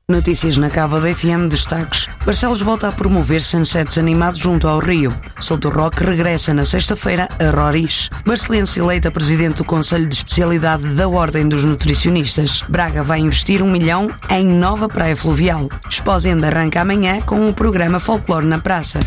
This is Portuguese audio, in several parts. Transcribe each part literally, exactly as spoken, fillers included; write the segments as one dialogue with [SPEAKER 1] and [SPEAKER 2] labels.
[SPEAKER 1] Notícias na Cava da F M, destaques. Barcelos volta a promover sunsets animados junto ao Rio. Souto Roque regressa na sexta-feira a Roriz. Barcelense eleita presidente do Conselho de Especialidade da Ordem dos Nutricionistas. Braga vai investir um milhão em nova praia fluvial. Esposende arranca amanhã com o programa Folclore na Praça.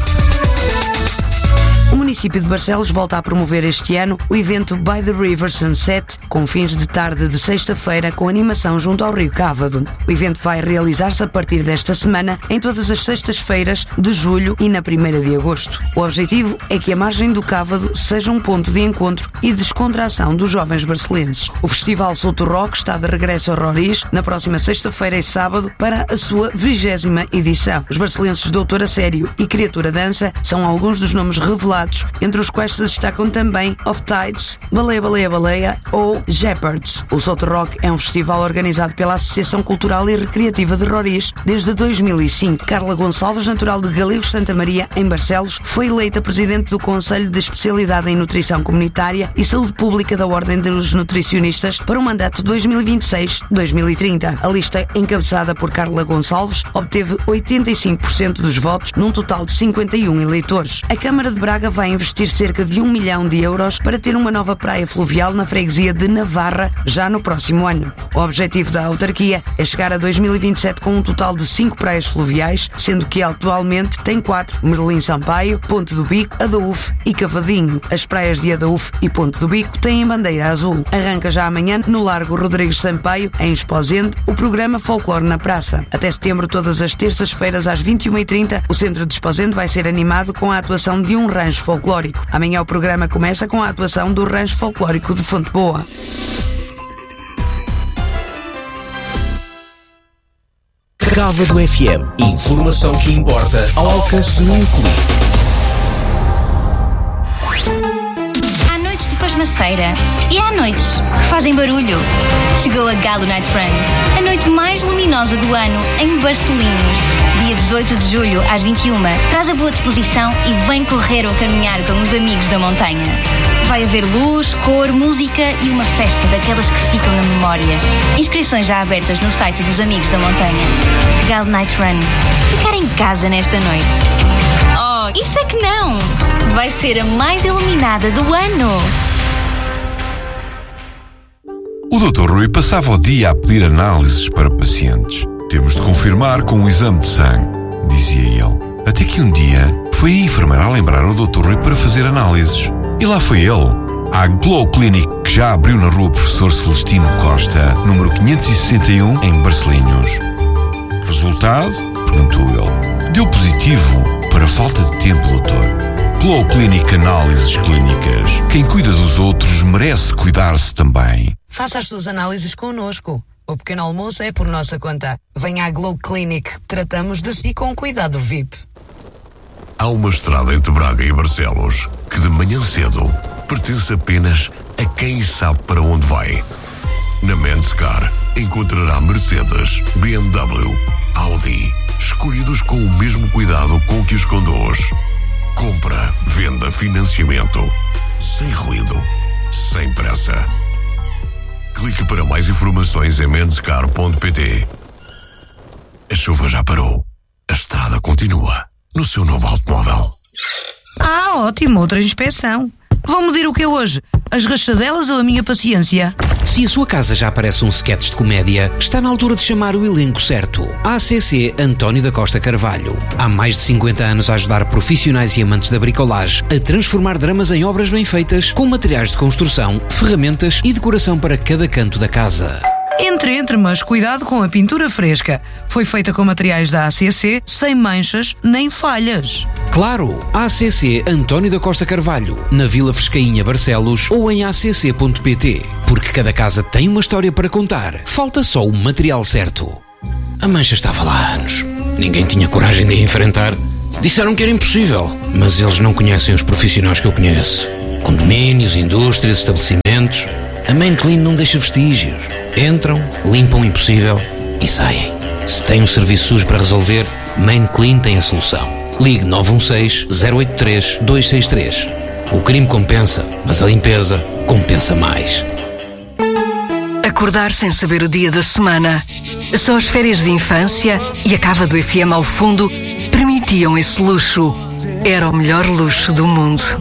[SPEAKER 1] O município de Barcelos volta a promover este ano o evento By the River Sunset, com fins de tarde de sexta-feira com animação junto ao Rio Cávado. O evento vai realizar-se a partir desta semana em todas as sextas-feiras de julho e na primeira de agosto. O objetivo é que a margem do Cávado seja um ponto de encontro e descontração dos jovens barcelenses. O Festival Souto Roque está de regresso a Roriz na próxima sexta-feira e sábado para a sua vigésima edição. Os barcelenses Doutor a Sério e Criatura Dança são alguns dos nomes revelados, entre os quais se destacam também Off Tides, Baleia Baleia Baleia ou Jeopards. O Souto Roque é um festival organizado pela Associação Cultural e Recreativa de Roriz desde dois mil e cinco. Carla Gonçalves, natural de Galegos Santa Maria, em Barcelos, foi eleita presidente do Conselho de Especialidade em Nutrição Comunitária e Saúde Pública da Ordem dos Nutricionistas para o mandato dois mil e vinte e seis a dois mil e trinta. A lista, encabeçada por Carla Gonçalves, obteve oitenta e cinco por cento dos votos num total de cinquenta e um eleitores. A Câmara de Braga vai investir cerca de um milhão de euros para ter uma nova praia fluvial na freguesia de Navarra já no próximo ano. O objetivo da autarquia é chegar a dois mil e vinte e sete com um total de cinco praias fluviais, sendo que atualmente tem quatro: Merlim Sampaio, Ponte do Bico, Adaúfe e Cavadinho. As praias de Adaúfe e Ponte do Bico têm bandeira azul. Arranca já amanhã no Largo Rodrigues Sampaio, em Esposende, o programa Folclore na Praça. Até setembro, todas as terças-feiras às vinte e uma e trinta, o centro de Esposende vai ser animado com a atuação de um rancho folclórico. Amanhã o programa começa com a atuação do rancho folclórico de Fonte Boa.
[SPEAKER 2] Cávado F M. Informação que importa ao alcance de um clique.
[SPEAKER 3] Há noites de pasmaceira e há noites que fazem barulho. Chegou a Galo Night Run, a noite mais luminosa do ano em Barcelinhos. Dia dezoito de julho, às vinte e uma, traz a boa disposição e vem correr ou caminhar com os amigos da montanha. Vai haver luz, cor, música e uma festa daquelas que ficam na memória. Inscrições já abertas no site dos Amigos da Montanha. Galo Night Run. Ficar em casa nesta noite. Oh, isso é que não! Vai ser a mais iluminada do ano.
[SPEAKER 4] O doutor Rui passava o dia a pedir análises para pacientes. Temos de confirmar com um exame de sangue, dizia ele. Até que um dia foi a enfermeira a lembrar o doutor Rui para fazer análises. E lá foi ele, à Glow Clinic, que já abriu na rua Professor Celestino Costa, número quinhentos e sessenta e um, em Barcelinhos. Resultado? Perguntou ele. Deu positivo para falta de tempo, doutor. Glow Clinic Análises Clínicas. Quem cuida dos outros merece cuidar-se também.
[SPEAKER 1] Faça as suas análises connosco. O pequeno almoço é por nossa conta. Venha à Glow Clinic. Tratamos de si com cuidado V I P.
[SPEAKER 5] Há uma estrada entre Braga e Barcelos que de manhã cedo pertence apenas a quem sabe para onde vai. Na Menscar encontrará Mercedes, B M W, Audi, escolhidos com o mesmo cuidado com que os conduz. Compra, venda, financiamento, sem ruído, sem pressa. Clique para mais informações em menscar ponto pt. A chuva já parou. A estrada continua no seu novo automóvel.
[SPEAKER 1] Ah, ótimo, outra inspeção. Vão medir o que é hoje? As rachadelas ou a minha paciência?
[SPEAKER 6] Se a sua casa já parece um sketch de comédia, está na altura de chamar o elenco certo. A C C António da Costa Carvalho. Há mais de cinquenta anos a ajudar profissionais e amantes da bricolagem a transformar dramas em obras bem feitas, com materiais de construção, ferramentas e decoração para cada canto da casa.
[SPEAKER 1] Entre, entre, mas cuidado com a pintura fresca. Foi feita com materiais da A C C, sem manchas nem falhas.
[SPEAKER 6] Claro, A C C António da Costa Carvalho, na Vila Frescainha, Barcelos, ou em a c c ponto p t. Porque cada casa tem uma história para contar. Falta só o material certo. A mancha estava lá há anos. Ninguém tinha coragem de a enfrentar. Disseram que era impossível, mas eles não conhecem os profissionais que eu conheço. Condomínios, indústrias, estabelecimentos. A Main Clean não deixa vestígios. Entram, limpam o impossível e saem. Se tem um serviço sujo para resolver, Main Clean tem a solução. Ligue nove um seis, zero oito três, dois seis três. O crime compensa, mas a limpeza compensa mais.
[SPEAKER 7] acordar sem saber o dia da semana. Só as férias de infância e a cava do F M ao fundo permitiam esse luxo. Era o melhor luxo do mundo.